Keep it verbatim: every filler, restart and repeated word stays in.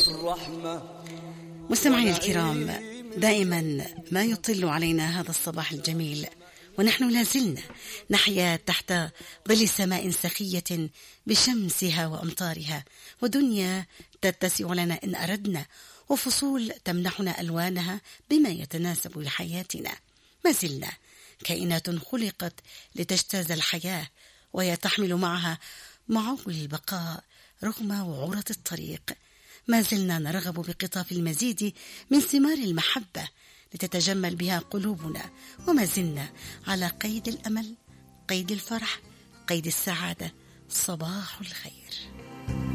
مستمعي الكرام، دائما ما يطل علينا هذا الصباح الجميل ونحن لازلنا نحيا تحت ظل سماء سخية بشمسها وأمطارها، ودنيا تتسع لنا إن أردنا، وفصول تمنحنا ألوانها بما يتناسب لحياتنا. ما زلنا كائنات خلقت لتجتاز الحياة، وهي تحمل معها معول البقاء رغم وعورة الطريق. ما زلنا نرغب بقطاف المزيد من ثمار المحبة لتتجمل بها قلوبنا، وما زلنا على قيد الأمل، قيد الفرح، قيد السعادة. صباح الخير.